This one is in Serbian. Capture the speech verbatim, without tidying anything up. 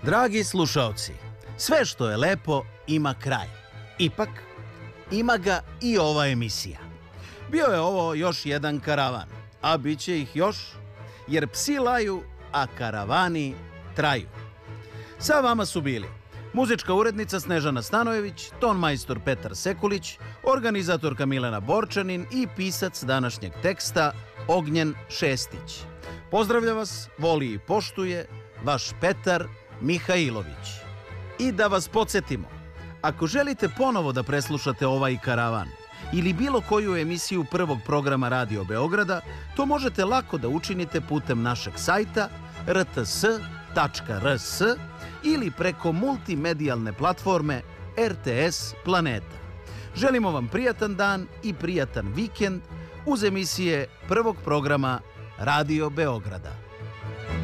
Dragi slušaoci, sve što je lepo ima kraj. Ipak, ima ga i ova emisija. Bio je ovo još jedan karavan, a bit će ih još, jer psi laju, a karavani traju. Sa vama su bili muzička urednica Snežana Stanojević, ton majstor Petar Sekulić, organizatorka Milena Borčanin i pisac današnjeg teksta Ognjen Šestić. Pozdravlja vas, voli i poštuje vaš Petar Mihajlović. I da vas podsjetimo, ako želite ponovo da preslušate ovaj karavan ili bilo koju emisiju prvog programa Radio Beograda, to možete lako da učinite putem našeg sajta r t s tačka r s ili preko multimedijalne platforme R T S Planeta. Želimo vam prijatan dan i prijatan vikend uz emisije prvog programa Radio Beograda.